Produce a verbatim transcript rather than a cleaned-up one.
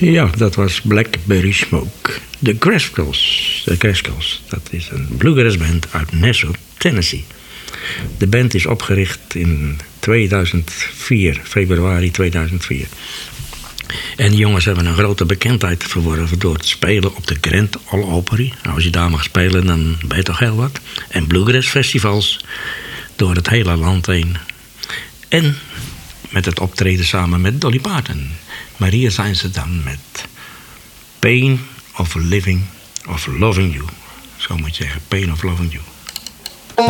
Ja, dat was Blackberry Smoke. De Graskels. De Graskels, dat is een bluegrass band uit Nashville, Tennessee. De band is opgericht in tweeduizend vier, februari tweeduizend vier. En die jongens hebben een grote bekendheid verworven door te spelen op de Grand Ole Opry. Nou, als je daar mag spelen, dan ben je toch heel wat. En bluegrass festivals door het hele land heen. En met het optreden samen met Dolly Parton. Maar hier zijn ze dan met Pain of Living of Loving You. Zo moet je zeggen, Pain of Loving You.